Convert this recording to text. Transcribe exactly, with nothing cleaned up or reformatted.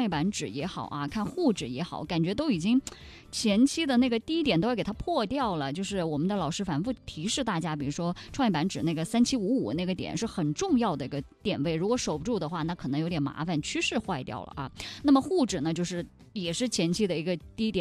创业板指也好啊，看沪指也好，感觉都已经前期的那个低点都要给它破掉了。就是我们的老师反复提示大家，比如说创业板指那个三七五五那个点是很重要的一个点位，如果守不住的话，那可能有点麻烦，趋势坏掉了啊。那么沪指呢，就是也是前期的一个低点。